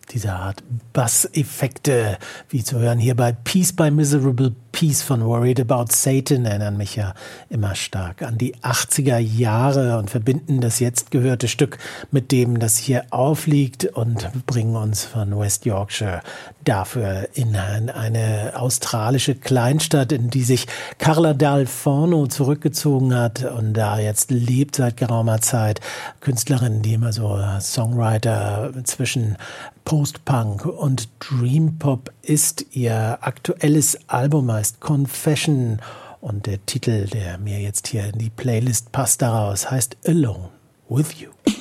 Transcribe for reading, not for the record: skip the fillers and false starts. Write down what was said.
Diese Art Basseffekte, wie zu hören hier bei Peace by Miserable Peace von Worried About Satan, erinnern mich ja immer stark an die 80er Jahre und verbinden das jetzt gehörte Stück mit dem, das hier aufliegt und bringen uns von West Yorkshire dafür in eine australische Kleinstadt, in die sich Carla Dal Forno zurückgezogen hat und da jetzt lebt seit geraumer Zeit. Künstlerin, die immer so Songwriter zwischen Post-Punk und Dream-Pop ist. Ihr aktuelles Album heißt Confession und der Titel, der mir jetzt hier in die Playlist passt daraus, heißt Alone with You.